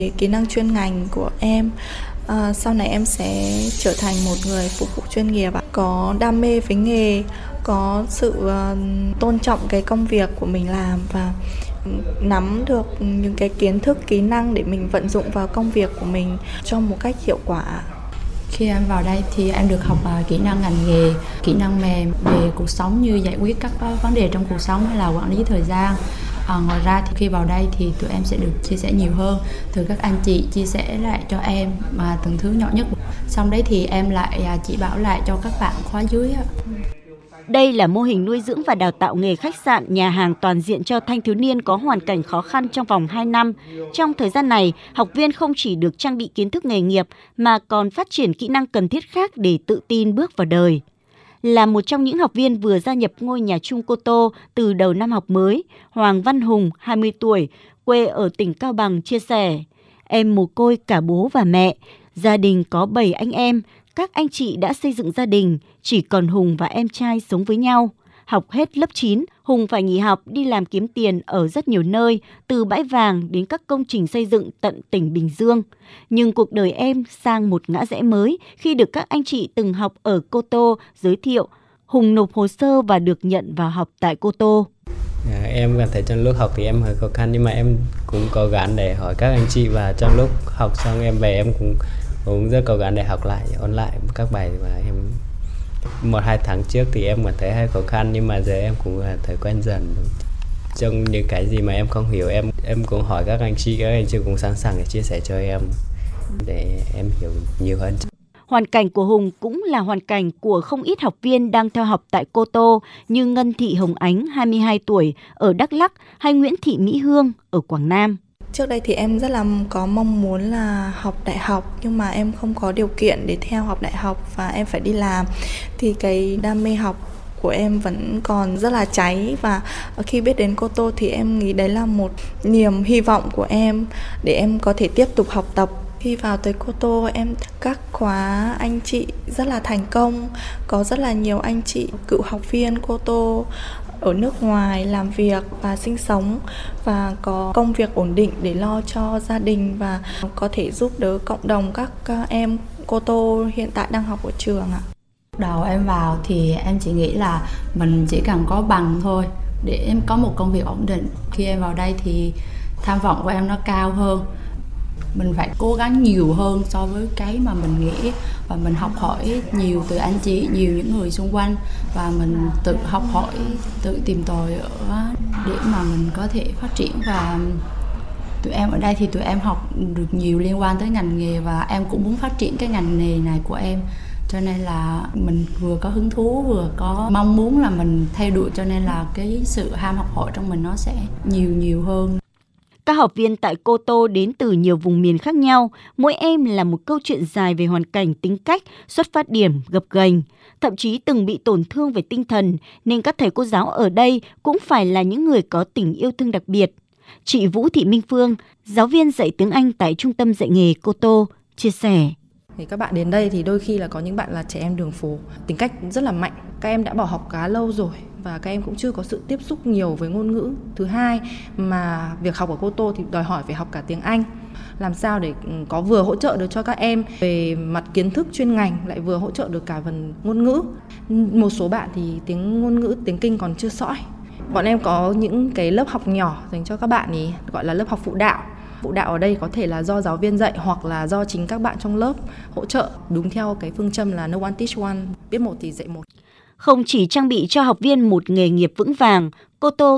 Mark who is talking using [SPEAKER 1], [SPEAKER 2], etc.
[SPEAKER 1] Kỹ năng chuyên ngành của em, sau này em sẽ trở thành một người phục vụ chuyên nghiệp, có đam mê với nghề, có sự tôn trọng cái công việc của mình làm và nắm được những cái kiến thức, kỹ năng để mình vận dụng vào công việc của mình cho một cách hiệu quả.
[SPEAKER 2] Khi em vào đây thì em được học kỹ năng ngành nghề, kỹ năng mềm về cuộc sống như giải quyết các vấn đề trong cuộc sống hay là quản lý thời gian. Ngoài ra thì khi vào đây thì tụi em sẽ được chia sẻ nhiều hơn từ các anh chị chia sẻ lại cho em mà từng thứ nhỏ nhất. Xong đấy thì em lại chỉ bảo lại cho các bạn khóa dưới.
[SPEAKER 3] Đây là mô hình nuôi dưỡng và đào tạo nghề khách sạn, nhà hàng toàn diện cho thanh thiếu niên có hoàn cảnh khó khăn trong vòng 2 năm. Trong thời gian này, học viên không chỉ được trang bị kiến thức nghề nghiệp mà còn phát triển kỹ năng cần thiết khác để tự tin bước vào đời. Là một trong những học viên vừa gia nhập ngôi nhà chung Cô Tô từ đầu năm học mới, Hoàng Văn Hùng, 20 tuổi, quê ở tỉnh Cao Bằng chia sẻ, em mồ côi cả bố và mẹ, gia đình có 7 anh em, các anh chị đã xây dựng gia đình, chỉ còn Hùng và em trai sống với nhau. Học hết lớp 9, Hùng phải nghỉ học đi làm kiếm tiền ở rất nhiều nơi, từ bãi vàng đến các công trình xây dựng tận tỉnh Bình Dương. Nhưng cuộc đời em sang một ngã rẽ mới khi được các anh chị từng học ở Cô Tô giới thiệu. Hùng nộp hồ sơ và được nhận vào học tại Cô Tô.
[SPEAKER 4] Em cảm thấy trong lúc học thì em hơi khó khăn nhưng mà em cũng cố gắng để hỏi các anh chị, và trong lúc học xong em về em cũng rất cố gắng để học lại, ôn lại các bài mà em 1-2 tháng trước thì em cảm thấy hơi khó khăn, nhưng mà giờ em cũng thấy quen dần. Trong những cái gì mà em không hiểu em cũng hỏi các anh chị cũng sẵn sàng để chia sẻ cho em để em hiểu nhiều hơn.
[SPEAKER 3] Hoàn cảnh của Hùng cũng là hoàn cảnh của không ít học viên đang theo học tại Cô Tô như Ngân Thị Hồng Ánh, 22 tuổi, ở Đắk Lắk hay Nguyễn Thị Mỹ Hương ở Quảng Nam.
[SPEAKER 1] Trước đây thì em rất là có mong muốn là học đại học nhưng mà em không có điều kiện để theo học đại học và em phải đi làm. Thì cái đam mê học của em vẫn còn rất là cháy, và khi biết đến Cô Tô thì em nghĩ đấy là một niềm hy vọng của em để em có thể tiếp tục học tập. Khi vào tới Cô Tô, các khóa anh chị rất là thành công, có rất là nhiều anh chị cựu học viên Cô Tô ở nước ngoài làm việc và sinh sống và có công việc ổn định để lo cho gia đình và có thể giúp đỡ cộng đồng các em Cô Tô hiện tại đang học ở trường ạ.
[SPEAKER 2] Đầu em vào thì em chỉ nghĩ là mình chỉ cần có bằng thôi để em có một công việc ổn định. Khi em vào đây thì tham vọng của em nó cao hơn. Mình phải cố gắng nhiều hơn so với cái mà mình nghĩ, và mình học hỏi nhiều từ anh chị, nhiều những người xung quanh, và mình tự học hỏi, tự tìm tòi để mà mình có thể phát triển. Và tụi em ở đây thì tụi em học được nhiều liên quan tới ngành nghề và em cũng muốn phát triển cái ngành nghề này của em. Cho nên là mình vừa có hứng thú vừa có mong muốn là mình theo đuổi, cho nên là cái sự ham học hỏi trong mình nó sẽ nhiều hơn.
[SPEAKER 3] Các học viên tại Cô Tô đến từ nhiều vùng miền khác nhau, mỗi em là một câu chuyện dài về hoàn cảnh, tính cách, xuất phát điểm gập ghềnh, thậm chí từng bị tổn thương về tinh thần, nên các thầy cô giáo ở đây cũng phải là những người có tình yêu thương đặc biệt. Chị Vũ Thị Minh Phương, giáo viên dạy tiếng Anh tại Trung tâm dạy nghề Cô Tô, chia sẻ.
[SPEAKER 5] Thì các bạn đến đây thì đôi khi là có những bạn là trẻ em đường phố, tính cách rất là mạnh. Các em đã bỏ học khá lâu rồi và các em cũng chưa có sự tiếp xúc nhiều với ngôn ngữ. Thứ hai mà việc học ở Cô Tô thì đòi hỏi phải học cả tiếng Anh. Làm sao để có vừa hỗ trợ được cho các em về mặt kiến thức chuyên ngành, lại vừa hỗ trợ được cả phần ngôn ngữ. Một số bạn thì tiếng ngôn ngữ, tiếng Kinh còn chưa sõi. Bọn em có những cái lớp học nhỏ dành cho các bạn ý, gọi là lớp học phụ đạo. Phụ đạo ở đây có thể là do giáo viên dạy hoặc là do chính các bạn trong lớp hỗ trợ, đúng theo cái phương châm là no one teach one, biết một thì dạy một.
[SPEAKER 3] Không chỉ trang bị cho học viên một nghề nghiệp vững vàng, Cô Tô